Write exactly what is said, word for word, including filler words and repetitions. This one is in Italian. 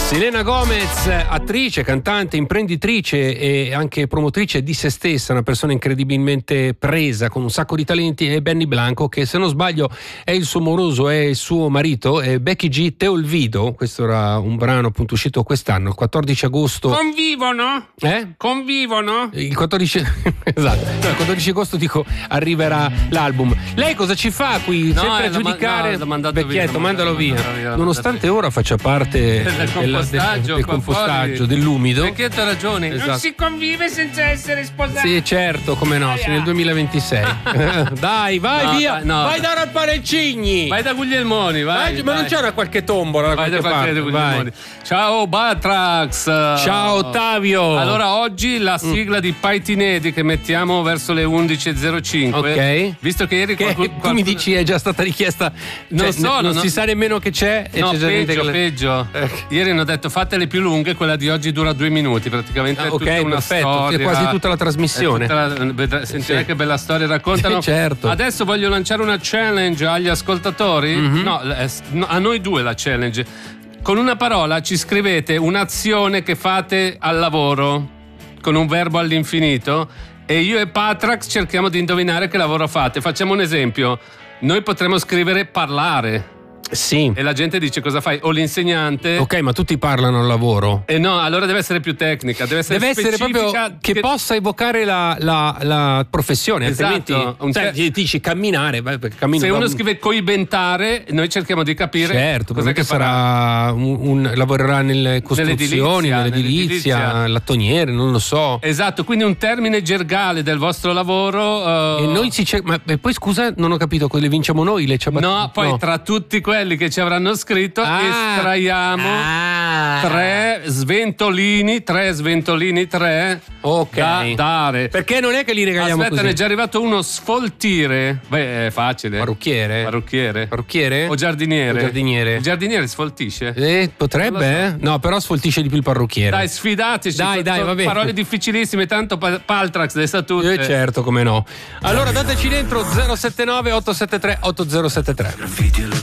Selena Gomez, attrice, cantante, imprenditrice e anche promotrice di se stessa, una persona incredibilmente presa con un sacco di talenti, e Benny Blanco, che se non sbaglio è il suo moroso, è il suo marito, è Becky G. Te olvido. Questo era un brano appunto uscito quest'anno, il quattordici agosto. Convivono? Eh? Convivono? Il quattordici esatto, no, il quattordici agosto dico arriverà l'album. Lei cosa ci fa qui? No, sempre eh, a giudicare? l'ho mandato Vecchietto, via, mandalo via. mandalo via, Nonostante ora faccia parte del della- compostaggio, del, del qua compostaggio, fuori. dell'umido. Vecchietto ha ragione. Esatto. Non si convive senza essere sposati. Sì, certo, come no, siamo nel duemilaventisei. Dai, vai No, via, dai, no. vai da Parecigni. Vai da Guglielmoni, vai. Vai, ma non vai. c'era qualche tombola da Vai da qualche qualche parte? Guglielmoni. Ciao Batrax. Ciao Ottavio. Allora oggi la sigla mm. di Paitinedi che mettiamo verso le undici e zero cinque. Ok. Visto che ieri Che qualcuno, tu mi qualcuno- dici è già stata richiesta. Non Cioè, so, n- non no, si no. sa nemmeno che c'è e No, c'è già gente peggio, che le- peggio. Eh. Ieri hanno detto fatele più lunghe, quella di oggi dura due minuti, praticamente Ah, è tutta ok, una perfetto, storia. è quasi tutta la trasmissione. È tutta la- vedrai- Sentirai Sì. che bella storia raccontano. Sì, certo. Adesso voglio lanciare una challenge agli ascoltatori. Mhm. No, eh, no, a noi due la challenge. Con una parola ci scrivete un'azione che fate al lavoro con un verbo all'infinito e io e Patrax cerchiamo di indovinare che lavoro fate. Facciamo un esempio. Noi potremmo scrivere parlare Sì. e la gente dice cosa fai? O l'insegnante. Ok, ma tutti parlano al lavoro. E no, allora deve essere più tecnica, deve essere Deve essere specifica, proprio che, possa evocare la, la, la professione, Esatto, altrimenti un sai, te- dici camminare, vai, perché cammino, Se va- uno scrive coibentare, noi cerchiamo di capire certo, cos'è perché che farà. sarà un, un- lavorerà nelle costruzioni, Nell'edilizia, nell'edilizia, nell'edilizia. lattoniere, non lo so. Esatto, quindi un termine gergale del vostro lavoro. eh, E noi si cer- ma e poi scusa, non ho capito, quelle vinciamo noi le ciabatte? No, poi tra tutti quelli che ci avranno scritto Ah. estraiamo Ah. tre sventolini, tre sventolini, tre Ok. da dare. Perché non è che li regaliamo Aspetta, così? ne è già arrivato uno sfoltire. Beh, è facile. Parrucchiere? Parrucchiere. Parrucchiere? O giardiniere. O giardiniere. Il giardiniere sfoltisce. Eh, potrebbe, eh? No, però sfoltisce di più il parrucchiere. Dai, sfidateci. Dai, sono- dai, sono va bene. Parole difficilissime, tanto pa- Paltrax le sa tutte. Eh, certo, come no. Allora dateci dentro zero sette nove otto sette tre otto zero sette tre.